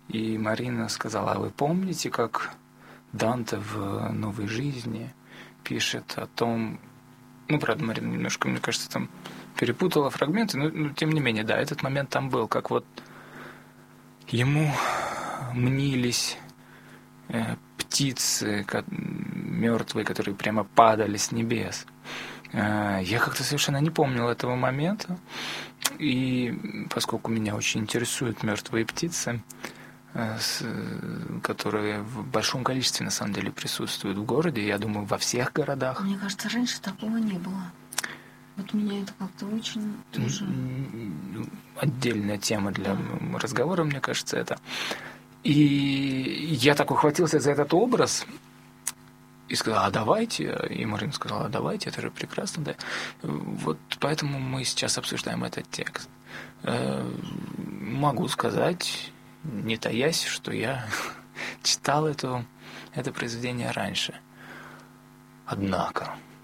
И Марина сказала: а вы помните, как Данте в «Новой жизни» пишет о том... Ну, правда, Марина немножко, мне кажется, там перепутала фрагменты, но тем не менее, да, этот момент там был, как вот ему мнились птицы мертвые, которые прямо падали с небес. Я как-то совершенно не помнил этого момента, и поскольку меня очень интересуют мертвые птицы, которые в большом количестве на самом деле присутствуют в городе, я думаю, во всех городах. Мне кажется, раньше такого не было. Вот меня это как-то очень тоже... Отдельная тема для разговора, мне кажется, это. И я так ухватился за этот образ и сказал: а давайте. И Марина сказала: а давайте, это же прекрасно, да. Вот поэтому мы сейчас обсуждаем этот текст. Могу сказать, не таясь, что я читал это произведение раньше. Однако